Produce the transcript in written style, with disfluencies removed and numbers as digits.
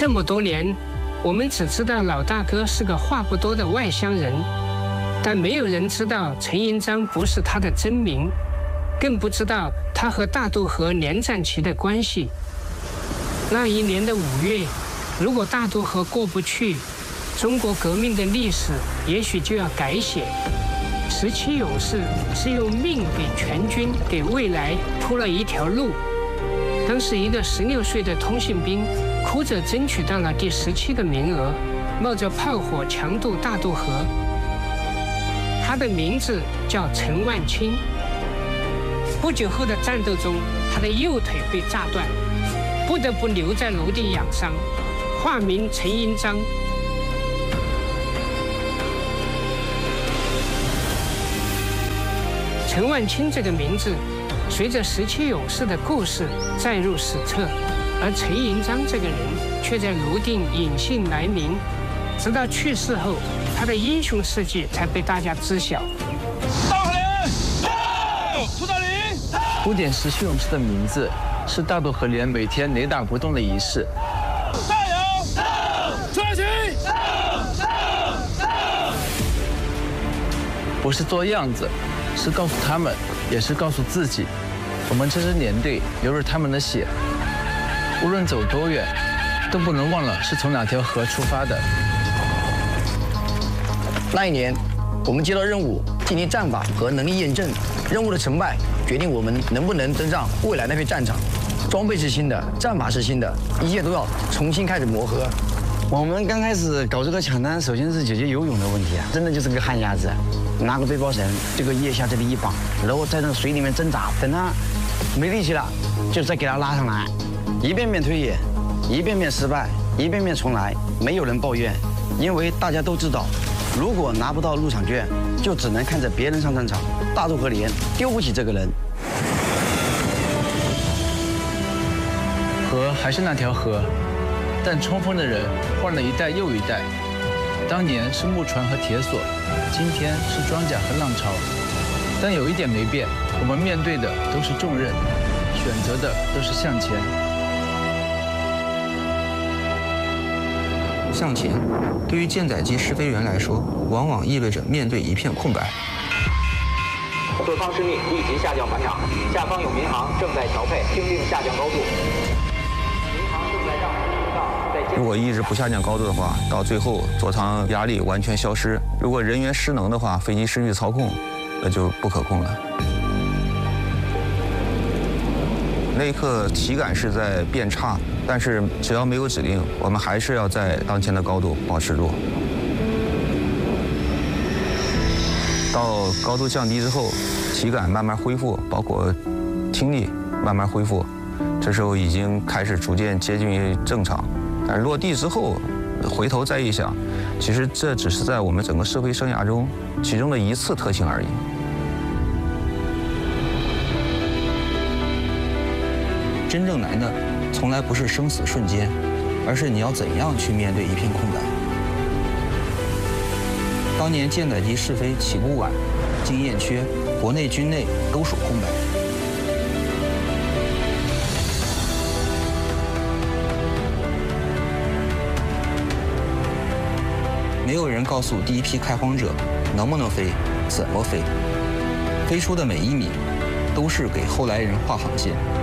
这么多年，我们只知道老大哥是个话不多的外乡人，但没有人知道陈银章不是他的真名，更不知道他和大渡河连战旗的关系。那一年的5月，如果大渡河过不去，中国革命的历史也许就要改写。17勇士是用命给全军、给未来铺了一条路。当时一个16岁的通信兵哭着争取到了第17个名额，冒着炮火强渡大渡河。他的名字叫陈万清。不久后的战斗中，他的右腿被炸断，不得不留在楼底养伤，化名陈银章。陈万清这个名字，随着17勇士的故事载入史册，而陈银章这个人却在泸定隐姓埋名，直到去世后，他的英雄事迹才被大家知晓。 大河连，涂大林。 古典17勇士的名字是大渡河连每天雷打不动的仪式。 加油！出来！ 不是做样子，是告诉他们，也是告诉自己，我们这支连队流着他们的血，无论走多远，都不能忘了是从哪条河出发的。 那一年，我们接到任务进行战法和能力验证，任务的成败决定我们能不能登上未来那片战场。装备是新的，战法是新的，一切都要重新开始磨合。 我们刚开始搞这个抢单，首先是解决游泳的问题啊，真的就是个旱鸭子，拿个背包绳，这个腋下这里一绑，然后在那个水里面挣扎，等他没力气了，就再给他拉上来，一遍遍推演，一遍遍失败，一遍遍重来，没有人抱怨，因为大家都知道，如果拿不到入场券，就只能看着别人上战场，大渡河连丢不起这个人。 河还是那条河，但冲锋的人换了一代又一代。当年是木船和铁索，今天是装甲和浪潮。但有一点没变，我们面对的都是重任，选择的都是向前。 向前，对于舰载机试飞员来说，往往意味着面对一片空白。 各方失命，立即下降船长。下方有民航正在调配，听令下降高度。民航正在让通道在。 如果一直不下降高度的话，到最后座舱压力完全消失。如果人员失能的话，飞机失去操控，那就不可控了。那一刻体感是在变差，但是只要没有指令，我们还是要在当前的高度保持住。到高度降低之后，体感慢慢恢复，包括听力慢慢恢复，这时候已经开始逐渐接近于正常。但是落地之后，回头再一想，其实这只是在我们整个试飞生涯中其中的一次特性而已。真正难的，从来不是生死瞬间，而是你要怎样去面对一片空白。当年舰载机试飞起步晚，经验缺，国内军内都属空白。没有人告诉第一批开荒者能不能飞，怎么飞，飞出的每1米都是给后来人画航线。